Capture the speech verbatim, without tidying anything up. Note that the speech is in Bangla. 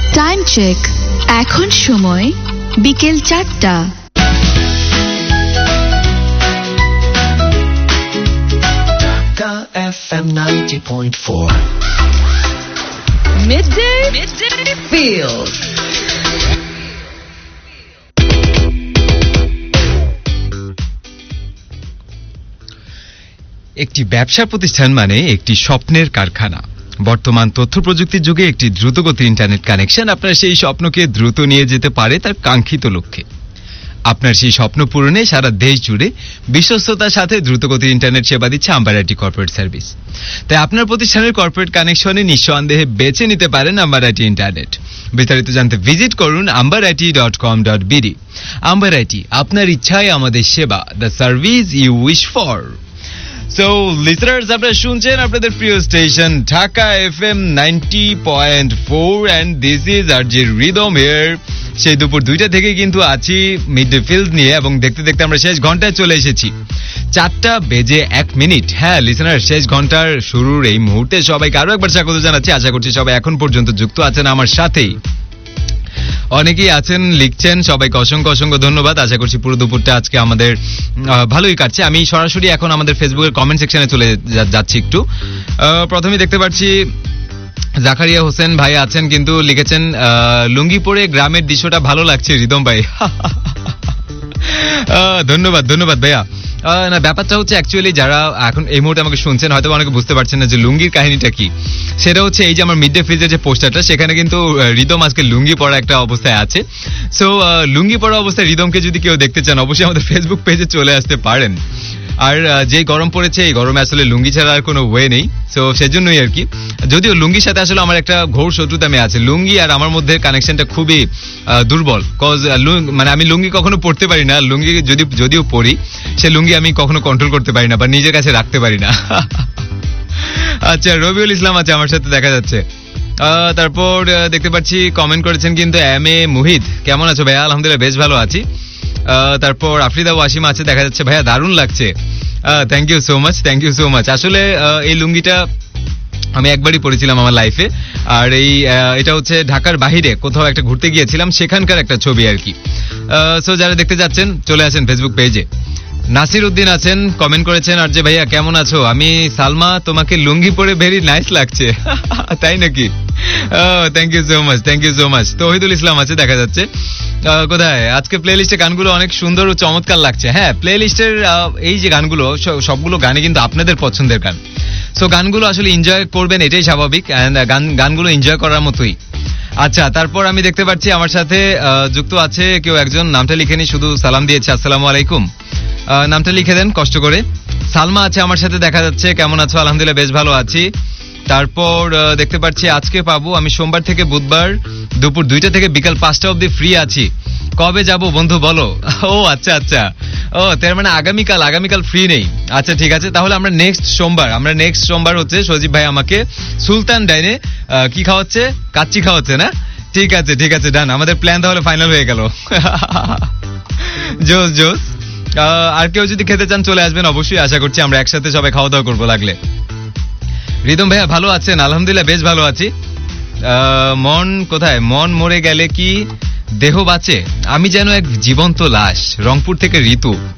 টাইম চেক, এখন সময় বিকেল চারটা। F M ninety point four Midday, Midday Feels. একটি ব্যবসা প্রতিষ্ঠান মানে একটি স্বপ্নের কারখানা। বর্তমান তথ্য প্রযুক্তির যুগে একটি দ্রুতগতির ইন্টারনেট কানেকশন আপনার সেই স্বপ্নকে দ্রুত নিয়ে যেতে পারে তার কাঙ্ক্ষিত লক্ষ্যে। আপনার সেই স্বপ্ন পূরণে সারা দেশ জুড়ে বিশ্বস্ততার সাথে দ্রুতগতির ইন্টারনেট সেবা দিচ্ছে আম্বার আইটি কর্পোরেট সার্ভিস। তাই আপনার প্রতিষ্ঠানের কর্পোরেট কানেকশনে নিঃসন্দেহে বেছে নিতে পারেন আম্বার আইটি ইন্টারনেট। বিস্তারিত জানতে ভিজিট করুন amber IT dot com dot BD. Amber IT, আপনার ইচ্ছায় আমাদের সেবা, the service you wish for. So listeners, আপনারা শুনছেন আপনাদের প্রিয় station Dhaka FM ninety point four and this is আর যে রিদম হিয়ার। সেই দুপুর দুইটা থেকে কিন্তু আছি মিড ডে ফিল্ড নিয়ে এবং দেখতে দেখতে আমরা শেষ ঘন্টায় চলে এসেছি। চারটা বেজে এক মিনিট। হ্যাঁ লিসনার, শেষ ঘন্টার শুরুর এই মুহূর্তে সবাইকে আরো একবার স্বাগত জানাচ্ছি। আশা করছি সবাই এখন পর্যন্ত যুক্ত আছেন আমার সাথেই। অনেকেই আছেন, লিখছেন, সবাইকে অসংখ্য অসংখ্য ধন্যবাদ। আশা করছি পুরো দুপুরটা আজকে আমাদের ভালোই কাটছে। আমি সরাসরি এখন আমাদের ফেসবুকের কমেন্ট সেকশনে চলে যাচ্ছি একটু। প্রথমে দেখতে পাচ্ছি জাকারিয়া হোসেন ভাই আছেন, কিন্তু লিখেছেন লুঙ্গি পরে গ্রামের দৃশ্যটা ভালো লাগছে রিদম ভাই। ধন্যবাদ ধন্যবাদ ভাইয়া। না, ব্যাপারটা হচ্ছে অ্যাকচুয়ালি যারা এখন এই মুহূর্তে আমাকে শুনছেন হয়তো অনেকে বুঝতে পারছেন না যে লুঙ্গির কাহিনীটা কি। সেটা হচ্ছে এই যে আমার মিড ডে ফিজের যে পোস্টারটা, সেখানে কিন্তু রিদম আজকে লুঙ্গি পরা একটা অবস্থায় আছে। সো লুঙ্গি পরা অবস্থায় রিদমকে যদি কেউ দেখতে চান অবশ্যই আমাদের ফেসবুক পেজে চলে আসতে পারেন। আর যে গরম পড়েছে, এই গরমে আসলে লুঙ্গি ছাড়া আর কোনো ওয়ে নেই। সো সেজন্যই আর কি। যদিও লুঙ্গির সাথে আসলে আমার একটা ঘোর শত্রুতা মেয়ে আছে। লুঙ্গি আর আমার মধ্যে কানেকশনটা খুবই দুর্বল। কজ মানে আমি লুঙ্গি কখনো পড়তে পারি না। লুঙ্গি যদি যদিও পরি, সে লুঙ্গি আমি কখনো কন্ট্রোল করতে পারি না বা নিজের কাছে রাখতে পারি না। আচ্ছা, রবিউল ইসলাম আছে আমার সাথে, দেখা যাচ্ছে। তারপর দেখতে পাচ্ছি কমেন্ট করেছেন কিন্তু এম এ মুহিত। কেমন আছো ভাইয়া? আলহামদুলিল্লাহ বেশ ভালো আছি। তারপর আফরিদা ওয়াসিম আছে, দেখা যাচ্ছে ভাইয়া দারুণ লাগছে। Thank you so much, thank you so much. আসলে এই লুঙ্গিটা আমি একবারই পরেছিলাম আমার লাইফে। আর এই এটা হচ্ছে ঢাকার বাহিরে কোথাও একটা ঘুরতে গিয়েছিলাম, সেখানকার একটা ছবি আর কি। সো যারা দেখতে যাচ্ছেন চলে আসেন ফেসবুক পেজে। নাসির উদ্দিন আছেন, কমেন্ট করেছেন আর যে ভাইয়া কেমন আছো? আমি সালমা, তোমাকে লুঙ্গি পরে ভেরি নাইস লাগছে। তাই নাকি? Thank you so much, thank you so much. Tauhidul ইসলাম আছে, দেখা যাচ্ছে। কোথায় আজকে প্লে লিস্টে গানগুলো অনেক সুন্দর ও চমৎকার লাগছে। হ্যাঁ, প্লে লিস্টের এই যে গানগুলো, সবগুলো গানই কিন্তু আপনাদের পছন্দের গান। সো গানগুলো আসলে এনজয় করবেন, এটাই স্বাভাবিক। অ্যান্ড গান গানগুলো এনজয় করার মতোই। আচ্ছা, তারপর আমি দেখতে পাচ্ছি আমার সাথে যুক্ত আছে কেউ একজন, নামটা লিখেনি, শুধু সালাম দিয়েছে, আসসালামু আলাইকুম। নামটা লিখে দেন কষ্ট করে। সালমা আছে আমার সাথে, দেখা যাচ্ছে। কেমন আছো? আলহামদুলিল্লাহ বেশ ভালো আছি। তারপর দেখতে পাচ্ছি আজকে পাবো, আমি সোমবার থেকে বুধবার দুপুর দুইটা থেকে বিকাল পাঁচটা অব্দি ফ্রি আছি। কবে যাব বন্ধু বলো? ও আচ্ছা আচ্ছা, ও তার মানে আগামীকাল আগামীকাল ফ্রি নেই। আচ্ছা ঠিক আছে, তাহলে আমরা নেক্সট সোমবার আমরা নেক্সট সোমবার হচ্ছে সজীব ভাই আমাকে সুলতান ডাইনে কি খাওয়াচ্ছে? কাচ্চি খাওয়াচ্ছে না? ঠিক আছে ঠিক আছে, ডান। আমাদের প্ল্যান তাহলে ফাইনাল হয়ে গেল। জোস জোস। আর কেউ যদি খেতে চান চলে আসবেন অবশ্যই। আশা করছি আমরা একসাথে সবাই খাওয়া দাওয়া করবো লাগলে। রিদম ভাইয়া ভালো আছেন? আলহামদুলিল্লাহ বেশ ভালো আছি। মন কোথায়? মন মরে গেলে কি দেহ বাঁচে? আমি যেন এক জীবন্ত লাশ। রংপুর থেকে ঋতু।